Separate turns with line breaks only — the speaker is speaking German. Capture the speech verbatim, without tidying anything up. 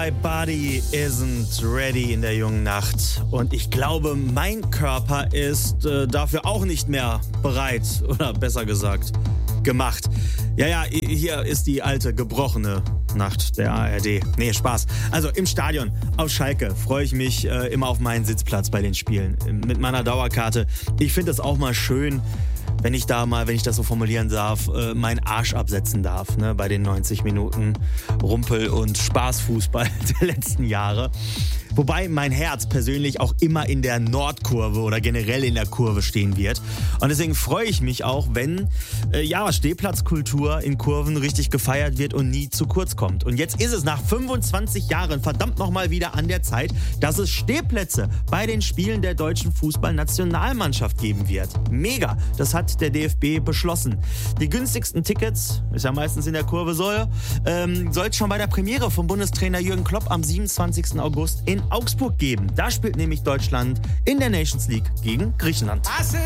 My body isn't ready in der jungen Nacht. Und ich glaube, mein Körper ist äh, dafür auch nicht mehr bereit. Oder besser gesagt, gemacht. Ja, ja, hier ist die alte, gebrochene Nacht der A R D. Nee, Spaß. Also im Stadion auf Schalke freue ich mich äh, immer auf meinen Sitzplatz bei den Spielen. Mit meiner Dauerkarte. Ich finde es auch mal schön, wenn ich da mal, wenn ich das so formulieren darf, äh, meinen Arsch absetzen darf, ne, bei den neunzig Minuten Rumpel- und Spaßfußball der letzten Jahre. Wobei mein Herz persönlich auch immer in der Nordkurve oder generell in der Kurve stehen wird. Und deswegen freue ich mich auch, wenn äh, ja, Stehplatzkultur in Kurven richtig gefeiert wird und nie zu kurz kommt. Und jetzt ist es nach fünfundzwanzig Jahren verdammt nochmal wieder an der Zeit, dass es Stehplätze bei den Spielen der deutschen Fußballnationalmannschaft geben wird. Mega! Das hat der D F B beschlossen. Die günstigsten Tickets, ist ja meistens in der Kurve so, ähm, soll es schon bei der Premiere vom Bundestrainer Jürgen Klopp am siebenundzwanzigsten August in Augsburg geben. Da spielt nämlich Deutschland in der Nations League gegen Griechenland.